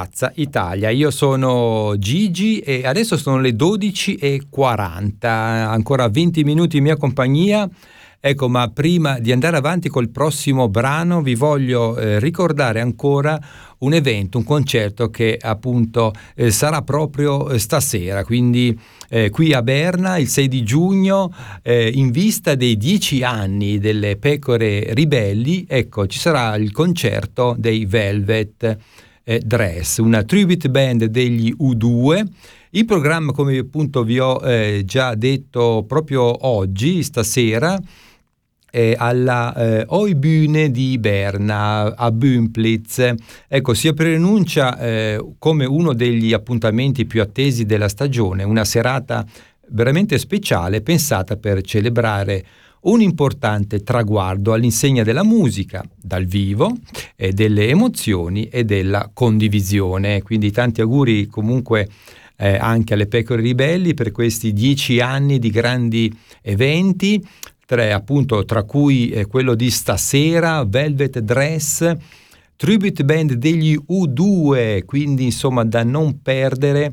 Piazza Italia. Io sono Gigi e adesso sono le 12:40, ancora 20 minuti in mia compagnia. Ecco, ma prima di andare avanti col prossimo brano vi voglio ricordare ancora un evento, un concerto che appunto sarà proprio stasera, quindi qui a Berna il 6 di giugno, in vista dei 10 anni delle Pecore Ribelli. Ecco, ci sarà il concerto dei Velvet Dress, una tribute band degli U2. Il programma, come appunto vi ho già detto proprio oggi, stasera, alla Oibühne di Berna, a Bümplitz. Ecco, si preannuncia come uno degli appuntamenti più attesi della stagione, una serata veramente speciale pensata per celebrare un importante traguardo all'insegna della musica dal vivo, delle emozioni e della condivisione. Quindi tanti auguri comunque anche alle Pecore Ribelli per questi 10 anni di grandi eventi, tra cui quello di stasera, Velvet Dress, tribute band degli U2, quindi insomma da non perdere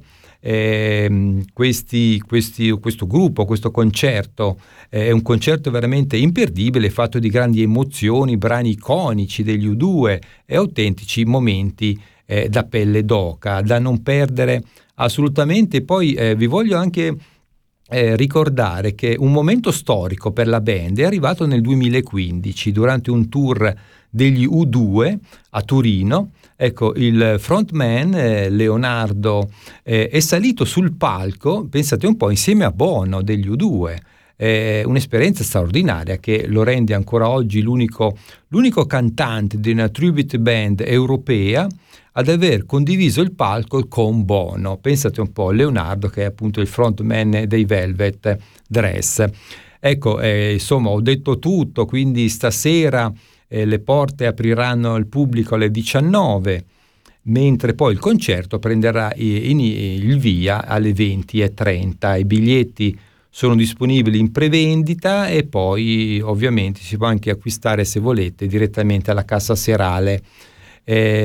questo gruppo, questo concerto. È un concerto veramente imperdibile, fatto di grandi emozioni, brani iconici degli U2 e autentici momenti da pelle d'oca, da non perdere assolutamente. Poi vi voglio anche ricordare che un momento storico per la band è arrivato nel 2015 durante un tour degli U2 a Torino. Ecco, il frontman Leonardo è salito sul palco, pensate un po', insieme a Bono degli U2. Un'esperienza straordinaria che lo rende ancora oggi l'unico cantante di una tribute band europea ad aver condiviso il palco con Bono. Pensate un po', Leonardo, che è appunto il frontman dei Velvet Dress. Ecco, insomma, ho detto tutto, quindi stasera le porte apriranno al pubblico alle 19, mentre poi il concerto prenderà il via alle 20:30. I biglietti sono disponibili in prevendita e poi ovviamente si può anche acquistare, se volete, direttamente alla cassa serale.